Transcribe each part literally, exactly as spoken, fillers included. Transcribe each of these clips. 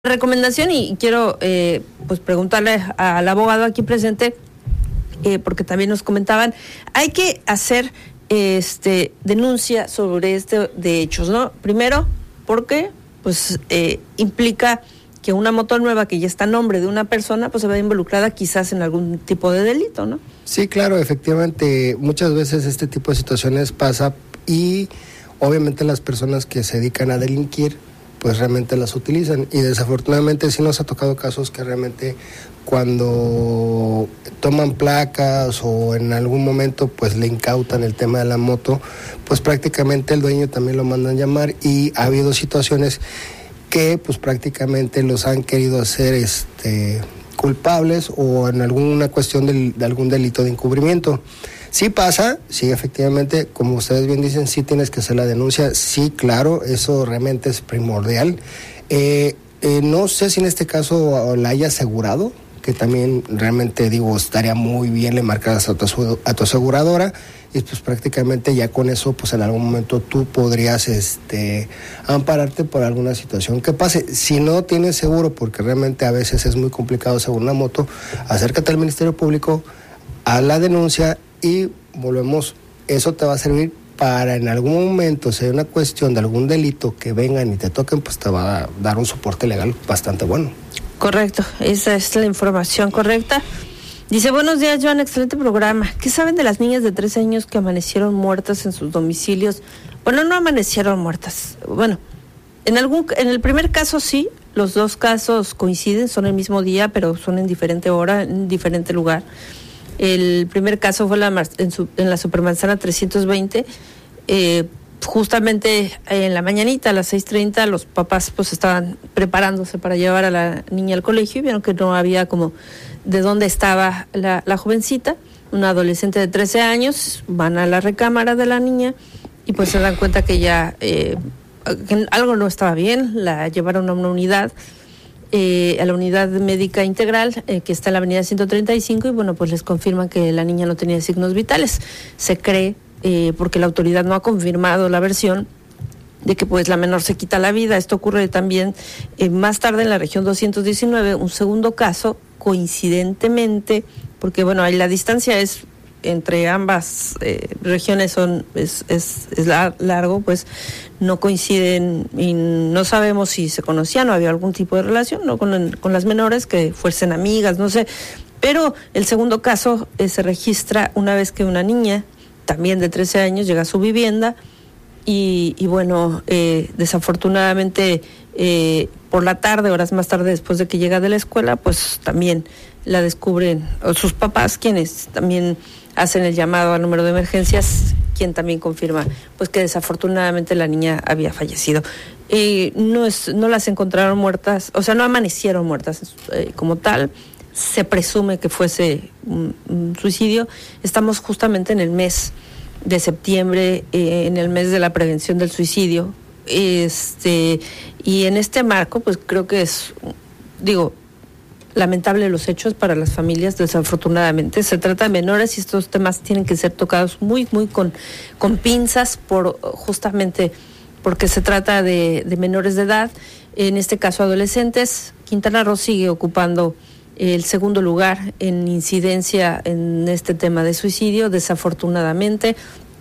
Recomendación, y quiero eh, pues preguntarle al abogado aquí presente, eh, porque también nos comentaban, hay que hacer este denuncia sobre este de hechos, ¿no? Primero, porque pues eh, implica que una moto nueva que ya está a nombre de una persona, pues se va involucrada quizás en algún tipo de delito, ¿no? Sí, claro, efectivamente, muchas veces este tipo de situaciones pasa y obviamente las personas que se dedican a delinquir pues realmente las utilizan, y desafortunadamente sí nos ha tocado casos que realmente cuando toman placas o en algún momento pues le incautan el tema de la moto, pues prácticamente el dueño también lo mandan llamar, y ha habido situaciones que pues prácticamente los han querido hacer este culpables o en alguna cuestión de, de algún delito de encubrimiento. Sí pasa, sí, efectivamente, como ustedes bien dicen, sí tienes que hacer la denuncia, sí, claro, eso realmente es primordial. Eh, eh, no sé si en este caso la haya asegurado, que también realmente digo, estaría muy bien le marcaras a tu, a tu aseguradora, y pues prácticamente ya con eso, pues en algún momento tú podrías este, ampararte por alguna situación que pase. Si no tienes seguro, porque realmente a veces es muy complicado asegurar una moto, acércate al Ministerio Público, haz la denuncia, y volvemos, eso te va a servir para en algún momento, si hay una cuestión de algún delito que vengan y te toquen, pues te va a dar un soporte legal bastante bueno. Correcto, esa es la información correcta. Dice, buenos días, Joan, excelente programa. ¿Qué saben de las niñas de trece años que amanecieron muertas en sus domicilios? Bueno, no amanecieron muertas. Bueno, en algún, en el primer caso sí, los dos casos coinciden, son el mismo día, pero son en diferente hora, en diferente lugar. El primer caso fue la, en, su, en la Supermanzana trescientos veinte, eh, justamente en la mañanita a las seis treinta los papás pues estaban preparándose para llevar a la niña al colegio y vieron que no había como de dónde estaba la, la jovencita, una adolescente de trece años, van a la recámara de la niña y pues se dan cuenta que ya eh, que algo no estaba bien, la llevaron a una unidad. Eh, a la unidad médica integral eh, que está en la avenida ciento treinta y cinco, y bueno, pues les confirman que la niña no tenía signos vitales. Se cree, eh, porque la autoridad no ha confirmado la versión, de que pues la menor se quita la vida. Esto ocurre también eh, más tarde en la región doscientos diecinueve, un segundo caso, coincidentemente, porque bueno, ahí la distancia es entre ambas eh, regiones son es, es, es largo, pues no coinciden y no sabemos si se conocían o había algún tipo de relación, ¿no? con, con las menores, que fuesen amigas, no sé. Pero el segundo caso eh, se registra una vez que una niña, también de trece años, llega a su vivienda y, y bueno, eh, desafortunadamente eh, por la tarde, horas más tarde después de que llega de la escuela, pues también la descubren o sus papás, quienes también hacen el llamado al número de emergencias, quien también confirma pues que desafortunadamente la niña había fallecido. Eh, no es, no las encontraron muertas, o sea, no amanecieron muertas eh, como tal. Se presume que fuese un, un suicidio. Estamos justamente en el mes de septiembre, eh, en el mes de la prevención del suicidio, este y en este marco, pues creo que es, digo, lamentable los hechos para las familias, desafortunadamente. Se trata de menores y estos temas tienen que ser tocados muy, muy con, con pinzas, por justamente porque se trata de, de menores de edad, en este caso adolescentes. Quintana Roo sigue ocupando el segundo lugar en incidencia en este tema de suicidio, desafortunadamente.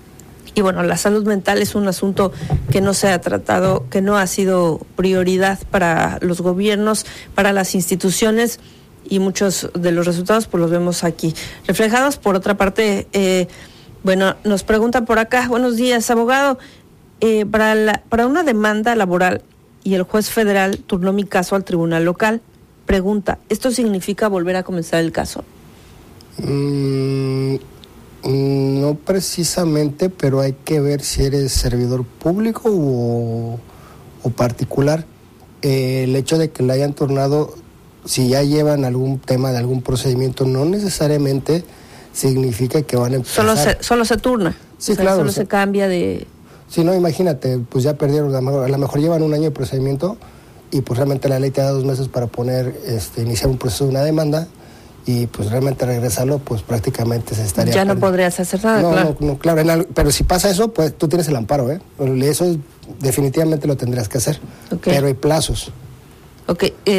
Y bueno, la salud mental es un asunto que no se ha tratado, que no ha sido prioridad para los gobiernos, para las instituciones, y muchos de los resultados pues los vemos aquí reflejados. Por otra parte, eh, bueno, nos preguntan por acá, buenos días, abogado, eh, para, la, para una demanda laboral y el juez federal turnó mi caso al tribunal local. Pregunta, ¿esto significa volver a comenzar el caso? Mm... No precisamente, pero hay que ver si eres servidor público o, o particular. Eh, el hecho de que le hayan turnado, si ya llevan algún tema de algún procedimiento, no necesariamente significa que van a empezar. Solo se, solo se turna. Sí, o sea, claro. Solo o sea, se cambia de... Sí, no, imagínate, pues ya perdieron, a lo mejor llevan un año de procedimiento y pues realmente la ley te da dos meses para poner, este, iniciar un proceso de una demanda. Y pues realmente regresarlo, pues prácticamente se estaría... Ya no perdiendo. podrías hacer nada, no, claro. No, no, claro, en algo, pero si pasa eso, pues tú tienes el amparo, ¿eh? Eso definitivamente lo tendrías que hacer, okay. Pero hay plazos. Ok, eh,